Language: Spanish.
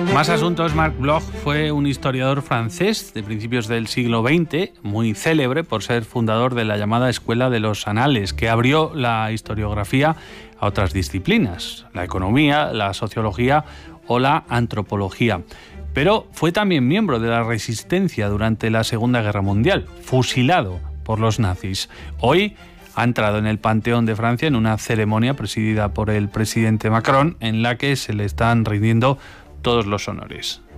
Más asuntos. Marc Bloch fue un historiador francés de principios del siglo XX, muy célebre por ser fundador de la llamada Escuela de los Anales, que abrió la historiografía a otras disciplinas, la economía, la sociología o la antropología. Pero fue también miembro de la resistencia durante la Segunda Guerra Mundial, fusilado por los nazis. Hoy ha entrado en el Panteón de Francia en una ceremonia presidida por el presidente Macron, en la que se le están rindiendo todos los honores.